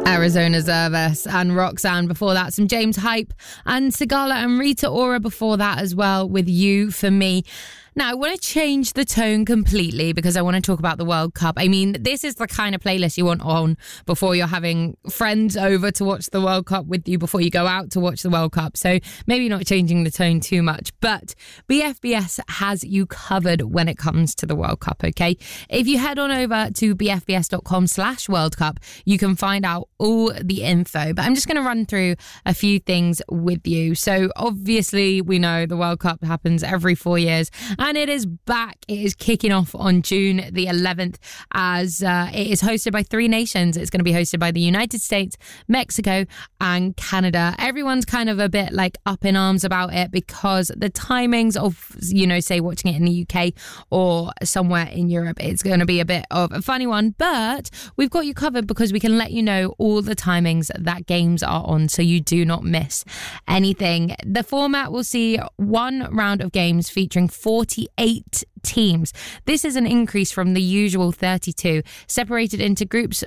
Arizona Zervas and Roxanne before that, some James Hype and Sigala and Rita Ora before that as well with You For Me. Now, I want to change the tone completely because I want to talk about the World Cup. I mean, this is the kind of playlist you want on before you're having friends over to watch the World Cup with you, before you go out to watch the World Cup. So maybe not changing the tone too much, but BFBS has you covered when it comes to the World Cup, okay? If you head on over to bfbs.com/World Cup, you can find out all the info. But I'm just going to run through a few things with you. So obviously, we know the World Cup happens every 4 years. And it is back. It is kicking off on June the 11th as it is hosted by 3 nations. It's going to be hosted by the United States, Mexico and Canada. Everyone's kind of a bit like up in arms about it because the timings of, say watching it in the UK or somewhere in Europe, it's going to be a bit of a funny one. But we've got you covered because we can let you know all the timings that games are on so you do not miss anything. The format will see 1 round of games featuring 48 teams. This is an increase from the usual 32, separated into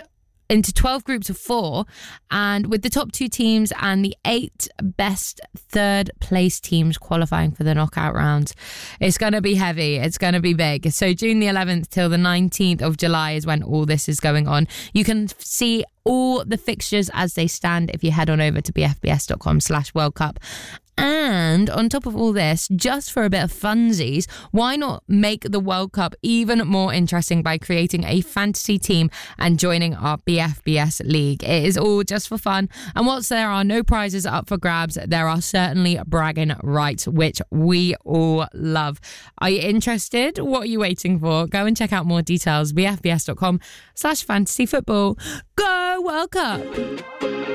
12 groups of 4, and with the top 2 teams and the 8 best third place teams qualifying for the knockout rounds. It's going to be heavy. It's going to be big. So June the 11th till the 19th of July is when all this is going on. You can see all the fixtures as they stand if you head on over to bfbs.com/World Cup. And on top of all this, just for a bit of funsies, why not make the World Cup even more interesting by creating a fantasy team and joining our BFBS League? It is all just for fun. And whilst there are no prizes up for grabs, there are certainly bragging rights, which we all love. Are you interested? What are you waiting for? Go and check out more details, bfbs.com/fantasyfootball. Go World Cup!